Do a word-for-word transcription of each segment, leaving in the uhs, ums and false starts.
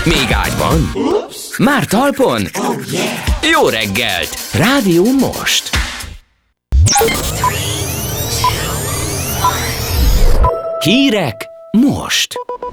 Még ágyban? Már talpon? Jó reggelt! Rádió Most! Hírek most!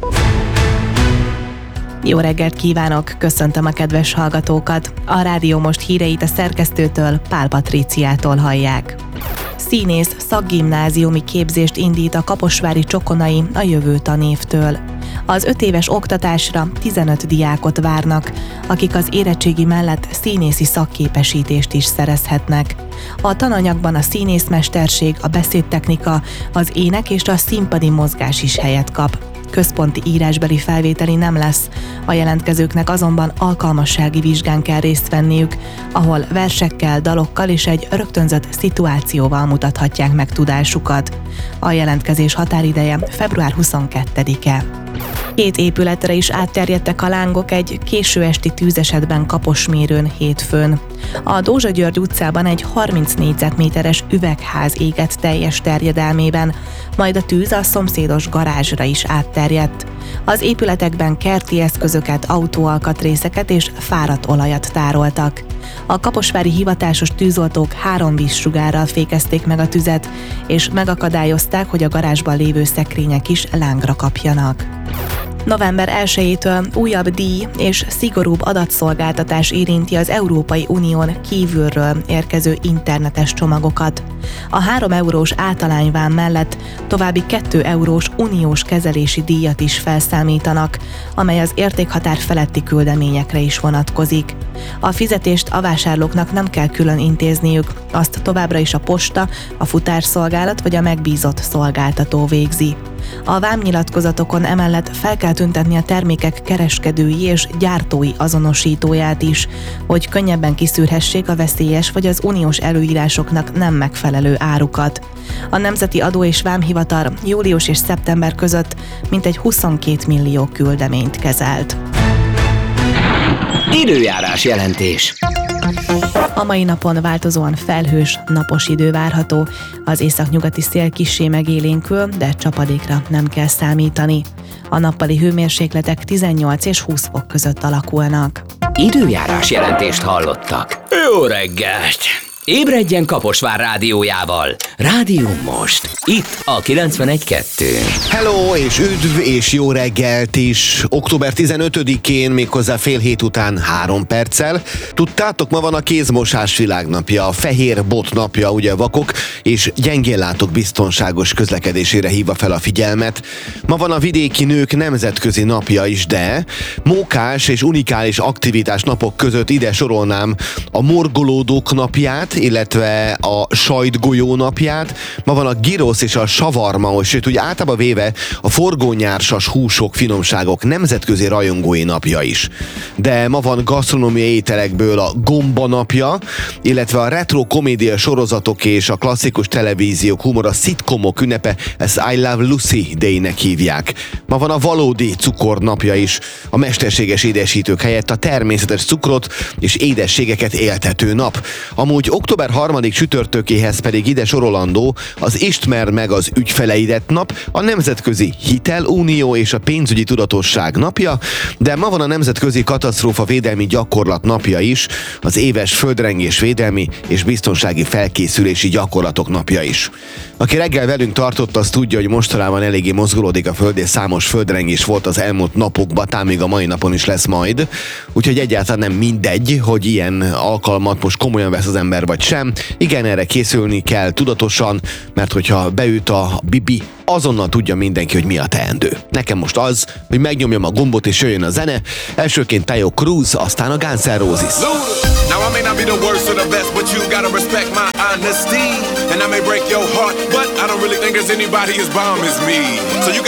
Jó reggelt kívánok, köszöntöm a kedves hallgatókat. A Rádió Most híreit a szerkesztőtől, Pál Patríciától hallják. Színész szakgimnáziumi képzést indít a kaposvári Csokonai a jövő tanévtől. Az öt éves oktatásra tizenöt diákot várnak, akik az érettségi mellett színészi szakképesítést is szerezhetnek. A tananyagban a színészmesterség, a beszédtechnika, az ének és a színpadi mozgás is helyet kap. Központi írásbeli felvételi nem lesz, a jelentkezőknek azonban alkalmassági vizsgán kell részt venniük, ahol versekkel, dalokkal és egy rögtönzött szituációval mutathatják meg tudásukat. A jelentkezés határideje február huszonkettedike. Két épületre is átterjedtek a lángok egy késő esti tűzesetben Kaposmérőn hétfőn. A Dózsa György utcában egy harminc négyzetméteres üvegház égett teljes terjedelmében, majd a tűz a szomszédos garázsra is átterjedt. Az épületekben kerti eszközöket, autóalkatrészeket és fáradt olajat tároltak. A kaposvári hivatásos tűzoltók három vízsugárral fékezték meg a tüzet, és megakadályozták, hogy a garázsban lévő szekrények is lángra kapjanak. november elsejétől újabb díj és szigorúbb adatszolgáltatás érinti az Európai Unión kívülről érkező internetes csomagokat. A három eurós általányvám mellett további két eurós uniós kezelési díjat is felszámítanak, amely az értékhatár feletti küldeményekre is vonatkozik. A fizetést a vásárlóknak nem kell külön intézniük, azt továbbra is a posta, a futárszolgálat vagy a megbízott szolgáltató végzi. A vámnyilatkozatokon emellett fel kell tüntetni a termékek kereskedői és gyártói azonosítóját is, hogy könnyebben kiszűrhessék a veszélyes vagy az uniós előírásoknak nem megfelelő árukat. A Nemzeti Adó és Vámhivatal július és szeptember között mintegy huszonkét millió küldeményt kezelt. Időjárás jelentés. A mai napon változóan felhős, napos idő várható, az északnyugati szél kissé megélénkül, de csapadékra nem kell számítani. A nappali hőmérsékletek tizennyolc és húsz fok között alakulnak. Időjárás jelentést hallottak. Jó reggelt! Ébredjen Kaposvár rádiójával. Rádió Most. Itt a kilencvenegy kettő. Hello, és üdv, és jó reggelt is. október tizenötödikén, méghozzá fél hét után három perccel. Tudtátok, ma van a kézmosás világnapja, a fehér bot napja, ugye vakok és gyengéllátók biztonságos közlekedésére hívva fel a figyelmet. Ma van a vidéki nők nemzetközi napja is, de mókás és unikális aktivitás napok között ide sorolnám a morgolódók napját, illetve a sajtgolyó napját. Ma van a gyrosz és a savarma, sőt úgy általában véve a forgónyársas húsok, finomságok nemzetközi rajongói napja is. De ma van gasztronómiai ételekből a gomba napja, illetve a retro komédia sorozatok és a klasszikus televíziók humor, a szitkomok ünnepe, ezt I Love Lucy Day-nek hívják. Ma van a valódi cukor napja is, a mesterséges édesítők helyett a természetes cukrot és édességeket éltető nap. Amúgy október harmadik csütörtökéhez pedig ide sorolandó az Ismer meg az ügyfeleidet nap, a Nemzetközi Hitelunió és a Pénzügyi Tudatosság napja, de ma van a Nemzetközi Katasztrófa Védelmi Gyakorlat napja is, az éves földrengés védelmi és biztonsági felkészülési gyakorlatok napja is. Aki reggel velünk tartott, az tudja, hogy mostanában eléggé mozgolódik a föld, és számos földrengés volt az elmúlt napokban, tám még a mai napon is lesz majd, úgyhogy egyáltalán nem mindegy, hogy ilyen alkalmat most komolyan vesz az ember vagy sem. Igen, erre készülni kell tudatosan, mert hogyha beüt a bibi, azonnal tudja mindenki, hogy mi a teendő. Nekem most az, hogy megnyomjam a gombot és jöjjön a zene. Elsőként Tayo Cruz, aztán a Guns N' Roses. Now I may not be the worst or the best, but you gotta respect my honesty. And I may break your heart, but I don't really think there's anybody as bomb as me. So you